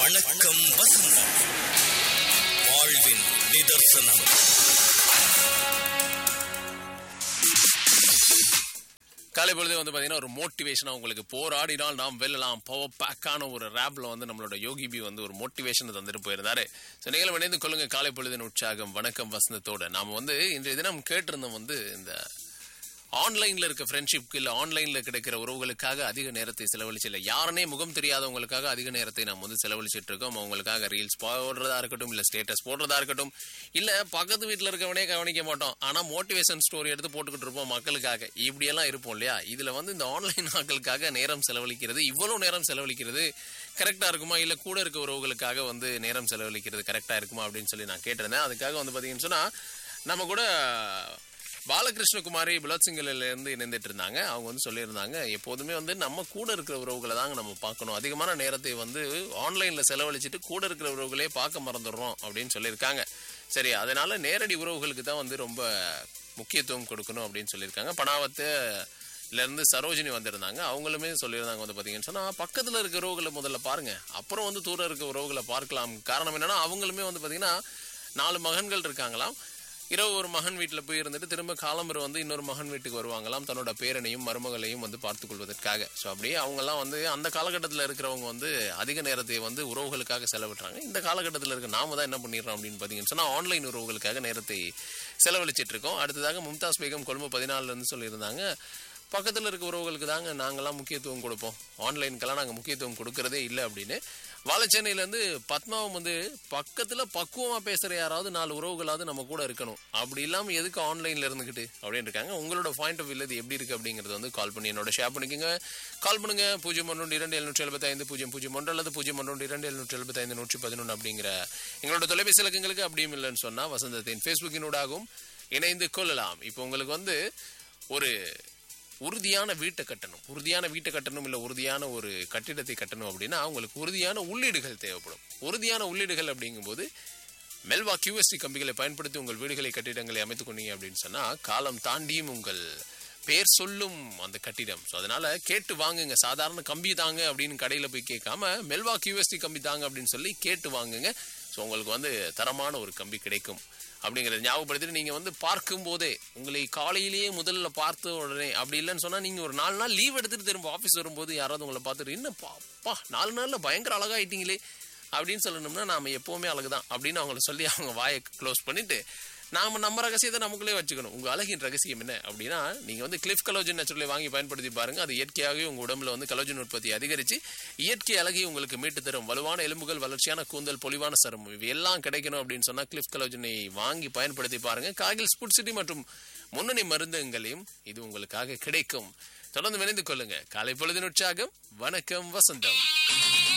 வணக்கம் வசந்தம், வாழ்வின் நிதர்சனம். காலை பொழுது பாத்தீங்கன்னா ஒரு மோட்டிவேஷனா உங்களுக்கு போராடினால் நாம் வெல்லலாம் பவர் பேக்கான ஒரு ரேப்ல நம்மளோட யோகி பி ஒரு மோட்டிவேஷன் தந்துட்டு போயிருந்தாரு. நீங்களும் இணைந்து கொள்ளுங்க காலை பொழுதின் உற்சாகம் வணக்கம் வசந்தத்தோட. நாம இன்றைய தினம் கேட்டிருந்தோம் இந்த ஆன்லைன்ல இருக்க ஃப்ரெண்ட்ஷிப்க்கு இல்ல ஆன்லைன்ல கிடைக்கிற உறவுகளுக்காக அதிக நேரத்தை செலவழிச்சு இல்ல யாருனே முகம் தெரியாதவங்களுக்காக அதிக நேரத்தை நாம் செலவழிச்சிட்டு இருக்கோம். அவங்களுக்காக ரீல்ஸ் போடுறதா இருக்கட்டும், இல்ல ஸ்டேட்டஸ் போடுறதா இருக்கட்டும், இல்ல பக்கத்து வீட்டுல இருக்கவனே கவனிக்க மாட்டோம், ஆனா மோட்டிவேஷன் ஸ்டோரி எடுத்து போட்டுக்கிட்டு இருப்போம் மக்களுக்காக. இப்படி எல்லாம் இருப்போம் இல்லையா? இதுல இந்த ஆன்லைன் ஆட்களுக்காக நேரம் செலவழிக்கிறது, இவ்வளவு நேரம் செலவழிக்கிறது கரெக்டா இருக்குமா, இல்ல கூட இருக்க உறவுகளுக்காக நேரம் செலவழிக்கிறது கரெக்டா இருக்குமா அப்படின்னு சொல்லி நான் கேட்டிருந்தேன். அதுக்காக பாத்தீங்கன்னு சொன்னா நம்ம கூட பாலகிருஷ்ணகுமாரி புலத்சிங்கில இருந்து இணைந்துட்டு இருந்தாங்க. அவங்க சொல்லியிருந்தாங்க, எப்போதுமே நம்ம கூட இருக்கிற உறவுகளை தாங்க நம்ம பார்க்கணும், அதிகமான நேரத்தை ஆன்லைன்ல செலவழிச்சிட்டு கூட இருக்கிற உறவுகளே பார்க்க மறந்துடுறோம் அப்படின்னு சொல்லியிருக்காங்க. சரி, அதனால நேரடி உறவுகளுக்கு தான் ரொம்ப முக்கியத்துவம் கொடுக்கணும் அப்படின்னு சொல்லியிருக்காங்க. பனாவத்துல இருந்து சரோஜினி வந்திருந்தாங்க. அவங்களுமே சொல்லியிருந்தாங்க பாத்தீங்கன்னு சொன்னா பக்கத்துல இருக்க உறவுகளை முதல்ல பாருங்க, அப்புறம் தூரம் இருக்க உறவுகளை பார்க்கலாம். காரணம் என்னன்னா அவங்களுமே பாத்தீங்கன்னா 4 மகன்கள் இருக்காங்களாம். இரவு ஒரு மகன் வீட்டுல போய் இருந்துட்டு திரும்ப காலம்பரம் இன்னொரு மகன் வீட்டுக்கு வருவாங்களாம், தன்னோட பேரனையும் மருமகளையும் பார்த்துக் கொள்வதற்காக. ஸோ அப்படியே அவங்க எல்லாம் அந்த காலகட்டத்தில் இருக்கிறவங்க அதிக நேரத்தை உறவுகளுக்காக செலவிடுறாங்க. இந்த காலகட்டத்தில் இருக்க நாம தான் என்ன பண்ணிடுறோம் அப்படின்னு பாத்தீங்கன்னு சொன்னா ஆன்லைன் உறவுகளுக்காக நேரத்தை செலவழிச்சிட்டு இருக்கோம். அடுத்ததாக மும்தாஸ் பேகம் கொழும்பு 14 இருந்து சொல்லியிருந்தாங்க, பக்கத்தில் இருக்க உறவுகளுக்கு தாங்க நாங்கெல்லாம் முக்கியத்துவம் கொடுப்போம், ஆன்லைனுக்கெல்லாம் நாங்கள் முக்கியத்துவம் கொடுக்கறதே இல்லை அப்படின்னு. வாழைச்சேனையிலேருந்து பத்மாவும் பக்கத்தில் பக்குவமாக பேசுகிற யாராவது 4 உறவுகளாவது நம்ம கூட இருக்கணும், அப்படி இல்லாமல் எதுக்கு ஆன்லைனில் இருந்துக்கிட்டு அப்படின்னு இருக்காங்க. உங்களோட பாயிண்ட் ஆஃப் வியூ இது எப்படி இருக்குது அப்படிங்கிறது கால் பண்ணி என்னோட ஷேர் பண்ணிக்கோங்க. கால் பண்ணுங்க 0112275001 அல்லது 0112275111 அப்படிங்கிற எங்களோட தொலைபேசி இலக்கங்களுக்கு. அப்படியும் இல்லைன்னு சொன்னால் வசந்தத்தின் ஃபேஸ்புக்கினூடாகவும் இணைந்து கொள்ளலாம். இப்போ உங்களுக்கு ஒரு உறுதியான வீட்டை கட்டணும் இல்ல உறுதியான ஒரு கட்டிடத்தை கட்டணும் அப்படின்னா உங்களுக்கு உறுதியான உள்ளீடுகள் தேவைப்படும். உறுதியான உள்ளீடுகள் அப்படிங்கும்போது மெல்வா QST கம்பிகளை பயன்படுத்தி உங்கள் வீடுகளை கட்டிடங்களை அமைத்துக் கொண்டீங்க அப்படின்னு சொன்னா காலம் தாண்டியும் உங்கள் பேர் சொல்லும் அந்த கட்டிடம். ஸோ அதனால கேட்டு வாங்குங்க. சாதாரண கம்பி தாங்க அப்படின்னு கடையில போய் கேட்காம மெல்வா QST கம்பி தாங்க அப்படின்னு சொல்லி கேட்டு வாங்குங்க. ஸோ உங்களுக்கு தரமான ஒரு கம்பி கிடைக்கும் அப்படிங்கறத ஞாபகப்படுத்திட்டு நீங்க பார்க்கும் போதே உங்களை காலையிலேயே முதல்ல பார்த்த உடனே, அப்படி இல்லைன்னு சொன்னா நீங்க ஒரு 4 நாள் லீவ் எடுத்துட்டு திரும்ப ஆபீஸ் வரும்போது யாராவது உங்களை பார்த்துட்டு என்னப்பா 4 நாள்ல பயங்கர அழகாயிட்டீங்களே அப்படின்னு சொல்லணும்னா நாம எப்பவுமே அழகுதான் அப்படின்னு அவங்கள சொல்லி அவங்க வாயை க்ளோஸ் பண்ணிட்டு நாம நம்ம ரகசியத்தை நமக்குள்ளே வச்சுக்கணும். உங்க அழகின் ரகசியம் என்ன அப்படின்னா நீங்க கிளிஃப் கலோஜன் நேச்சுரலை வாங்கி பயன்படுத்தி பாருங்க. அது இயற்கையாகவே உங்க உடம்புல கலோஜன் உற்பத்தி அதிகரிச்சு இயற்கை அழகி உங்களுக்கு மீட்டு தரும். வலுவான எலும்புகள், வளர்ச்சியான கூந்தல், பொலிவான சருமம் இவை எல்லாம் கிடைக்கணும் அப்படின்னு சொன்னா கிளிஃப் கலோஜனை வாங்கி பயன்படுத்தி பாருங்க. காகில் ஸ்புட் சிட்டி மற்றும் முன்னணி மருந்துகளையும் இது உங்களுக்காக கிடைக்கும். தொடர்ந்து இணைந்து கொள்ளுங்க. காலை பொழுதின் உற்சாகம் வணக்கம் வசந்தம்.